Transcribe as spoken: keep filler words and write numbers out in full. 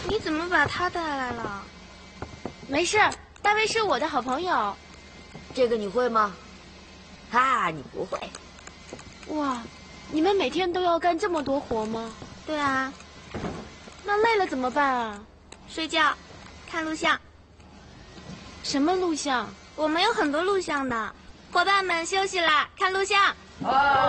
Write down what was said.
你怎么把他带来了？ 没事，大卫是我的好朋友。 这个你会吗？哈，你不会。 哇，你们每天都要干这么多活吗？ 对啊。 那累了怎么办啊？ 睡觉，看录像。 什么录像？ 我们有很多录像的。伙伴们休息啦，看录像。 啊